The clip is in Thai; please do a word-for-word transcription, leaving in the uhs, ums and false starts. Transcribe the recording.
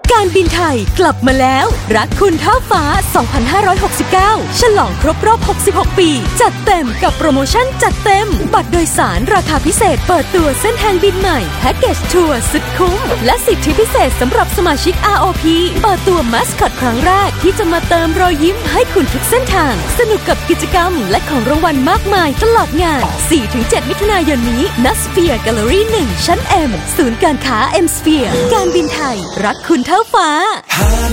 การบินไทยกลับมาแล้วรักคุณเท่าฟ้า สองพันห้าร้อยหกสิบเก้า ฉลองครบรอบ หกสิบหก ปี จัดเต็มกับโปรโมชั่นจัดเต็มบัตรโดยสารราคาพิเศษเปิดตัวเส้นทางบินใหม่แพ็กเกจทัวร์สุดคุ้มและสิทธิพิเศษสำหรับสมาชิก อาร์ โอ พี เปิดตัวมัสคอตครั้งแรกที่จะมาเติมรอยยิ้มให้คุณทุกเส้นทางสนุกกับกิจกรรมและของรางวัลมากมายตลอดงาน สี่ถึงเจ็ด มิถุนายนนี้ณ Sphere Gallery หนึ่ง ชั้น M ศูนย์การค้า M Sphere การบินไทยรักคุณเท่าฟ้า